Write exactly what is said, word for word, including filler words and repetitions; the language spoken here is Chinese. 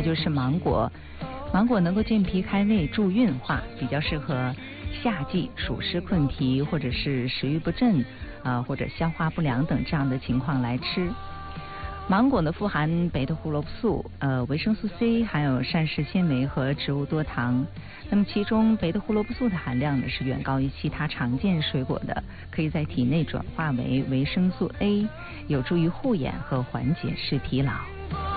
就是芒果。芒果能够健脾开胃、助运化，比较适合夏季暑湿困脾或者是食欲不振啊、呃、或者消化不良等这样的情况来吃。芒果呢富含贝塔胡萝卜素、呃维生素 C， 含有膳食纤维和植物多糖。那么其中贝塔胡萝卜素的含量呢是远高于其他常见水果的，可以在体内转化为维生素 A， 有助于护眼和缓解视疲劳。